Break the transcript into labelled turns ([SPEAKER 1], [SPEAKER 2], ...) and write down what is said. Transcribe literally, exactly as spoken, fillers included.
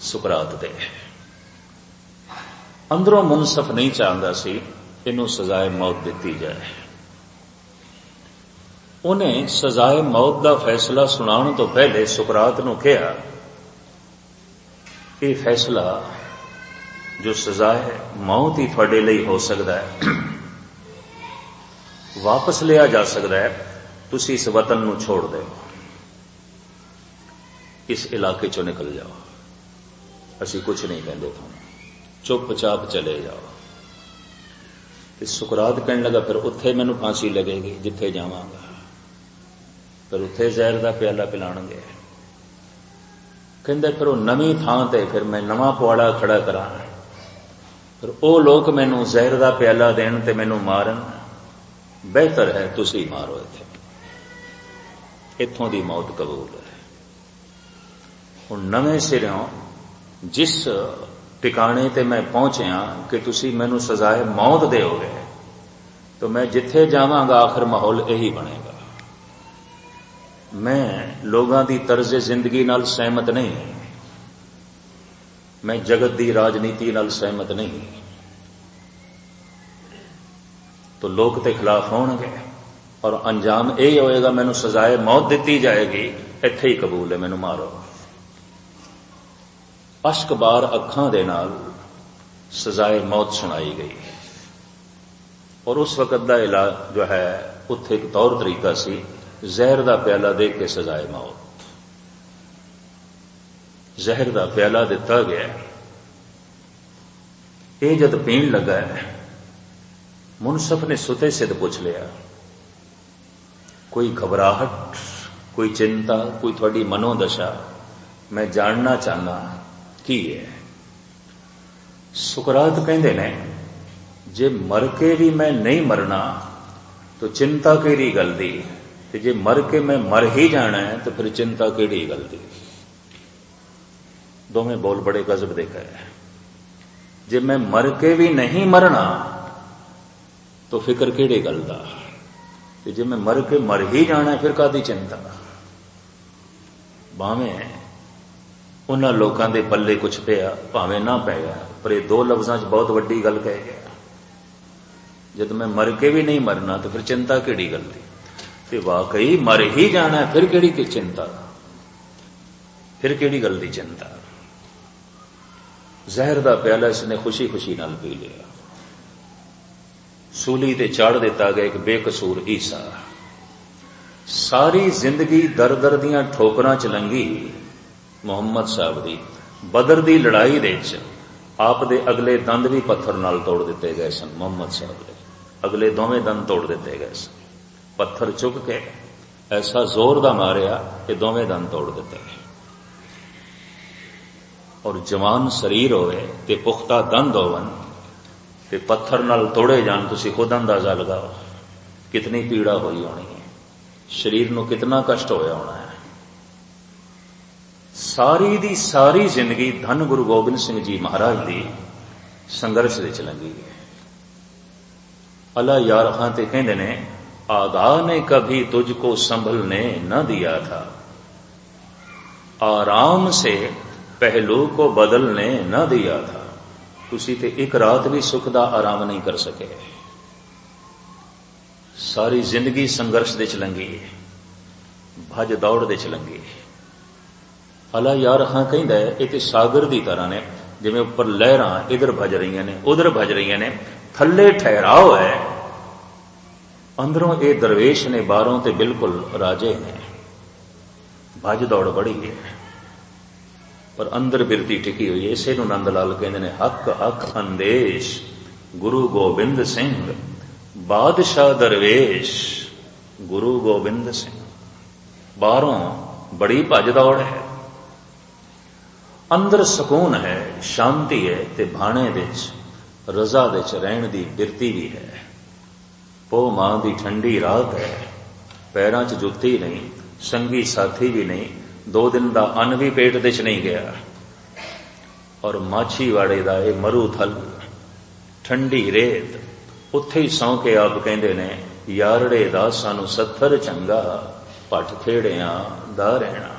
[SPEAKER 1] सुकरात दे। अंदरों मुनसफ नहीं चाहता सी इनू सजाए मौत दी जाए। उन्हें सजाए मौत का फैसला सुनाने तो पहले सुकरात नूं कहा, यह फैसला जो सजाए मौत ही थोड़े लिए हो सकता है, वापस लिया जा सकता है, तुसी इस वतन नूं छोड़ दो, इस इलाके चो निकल जाओ, असी कुछ नहीं कहते थानू, चुपचाप चले जाओ। तो सुकरात कहने लगा, फिर उत्थे मैनू फांसी लगेगी जिथे जावांगा, फिर उत्थे जहर का प्याला पिलाणगे। कहंदे फिर वो नवीं थां ते फिर मैं नवां पुआड़ा खड़ा करा, फिर वो लोग मैनू जहर का प्याला देण ते मैनू मारन, बेहतर है तुसी मारो इत्थे, इत्थों दी मौत कबूल है। हुण नवें सिरों जिस ठिकाने ते मैं पहुंचया कि तुसी मैनू सजाए मौत देओगे, तो मैं जिथे जावांगा आखिर माहौल यही बनेगा। मैं लोगों की तर्ज जिंदगी नाल सहमत नहीं, मैं जगत की राजनीति नाल सहमत नहीं, तो लोग ते खिलाफ होणगे और अंजाम यही होएगा मैनू सजाए मौत दी जाएगी, इत्थे ही कबूल है, मैनू मारो। अश्क बार अखां दे नाल सजाए मौत सुनाई गई। और उस वक्त का इलाज जो है उत्थे एक तौर तरीका सी, जहर का प्याला दे के सजाए मौत। जहर का प्याला दिता गया, ये जद पीण लगा है, मुनसफ ने सुते सिद्ध पूछ लिया, कोई घबराहट, कोई चिंता, कोई थोड़ी मनोदशा, मैं जानना चाहना की है। सुकरात कहते ने, जे मर के भी मैं नहीं मरना तो चिंता केड़ी गल दी, ते जे मर के मैं मर ही जाना है तो फिर चिंता केड़ी गल दी। दोवें बोल बड़े गजब देखा है। जे मैं मर के भी नहीं मरना तो फिक्र केड़े गल दा, ते जे मैं मर के मर ही जाना है फिर कादी चिंता। भावें उन्हां लोकां दे पल्ले कुछ पिया, भावें ना पिया, पर ये दो लफ्जां च बहुत वड्डी गल कह गया। जब मैं मर के भी नहीं मरना तो फिर चिंता केड़ी गल दी, ते वाकई मर ही जाना है, फिर केड़ी की चिंता, फिर केड़ी गल दी चिंता। जहर का प्याला इसने खुशी खुशी नाल पी लिया। सूली ते चाड़ दिता गया एक बेकसूर ईसा। सारी जिंदगी दर दर दियां ठोकरां च लंघी मुहम्मद साहब दी। बदर दी लड़ाई दे च आप दे अगले दंद भी पत्थर नाल तोड़ दिते गए सन। मुहम्मद साहब दे अगले दोवें दंद तोड़ दिते गए सन। पत्थर चुक के ऐसा जोर दा मारिया कि दोवें दंद तोड़ दिते गए। और जवान शरीर होवे ते पुख्ता दंद होवन ते पत्थर नाल तोड़े जान, तुसी खुद अंदाजा लगाओ कितनी पीड़ा हुई होनी है, शरीर नूं कितना कष्ट होया होना है। सारी दी सारी जिंदगी धन गुरु गोबिंद सिंह जी महाराज दी संघर्ष विच लंघी है। अला यार खां ते कहंदे ने, आगा ने कभी तुझको संभलने न दिया था, आराम से पहलू को बदलने न दिया था। तुसी ते एक रात भी सुख दा आराम नहीं कर सके। सारी जिंदगी संघर्ष दे च लंघी, भज दौड़ दे च लंघी। अला यार हां कहंदा है, ये ते सागर दी तरह ने, जिवें उपर लहरां इधर भज रही ने उधर भज रही ने, थल्ले ठहराव है, अंदरों ये दरवेश ने, बाहरों ते बिल्कुल राजे ने। भज दौड़ बड़ी है पर अंदर बिरती टिकी हुई है। इसे नूं नंद लाल कहंदे ने, हक हक अंदेश गुरु गोबिंद सिंह, बादशाह दरवेश गुरु गोबिंद सिंह। बाहरों बड़ी भज दौड़ है, अंदर सुकून है, शांति है, ते भाणे विच रजा विच रहण दी बिरती भी है। पो मां दी ठंडी रात है, पैरां च जुत्ती नहीं, संगी साथी भी नहीं, दो दिन दा अन्न भी पेट दे च नहीं गया। और माछीवाड़े दा ये मरू थल, ठंडी रेत, उत्थे ही सौ के आप कहंदे ने, यारड़े दा सानू सत्थर चंगा, पट खेड़ियां दा रहना।